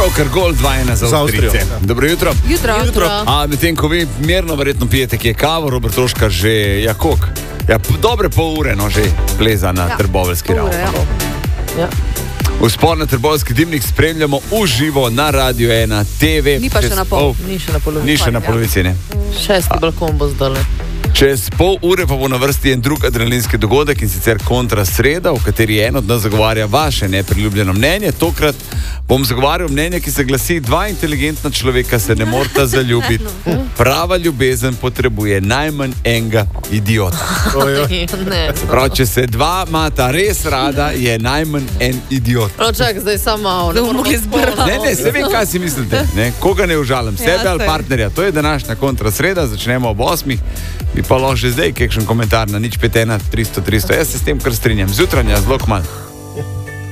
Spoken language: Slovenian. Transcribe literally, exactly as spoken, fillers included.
Pravkar gol dva ena za Avstrijce. Dobro jutro. Jutro. Jutro. A medtem ko vi mirno verjetno pijete kje kavo, Robert Troškar že ja kok. Ja, dobre pol ure no že pleza na ja. Trboveljski ravni. Ja. Ja. Vzpon na Trboveljski dimnik spremljamo v živo na Radio ena te ve. Ni pa še na pol. Ni še na polovici. Ni še na polovici, ne. Šesti balkon bo zdale. Čez pol ure pa bo na vrsti en drug adrenalinski dogodek in sicer Kontra sreda, v kateri en od nas zagovarja vaše nepriljubljeno mnenje. Tokrat bom zagovarjal mnenje, ki se glasi: dva inteligentna človeka se ne morata zaljubiti. Prava ljubezen potrebuje najmanj enega idiota. Ne. Prav, če se dva imata res rada, je najmanj en idiot. No, čak, zdaj samo malo. Zdaj bomo mogli zbrati. Ne, ne, se vem, kaj si mislite. Ne? Koga ne užalim, sebe Ja, ali saj. partnerja. To je današnja Kontra sreda, začnemo ob osmih. Bi pa lahko že zdaj kakšen komentar na nič pet ena tristo tristo. Jaz se s tem kar strinjam. Zjutranja, zelo kmalu.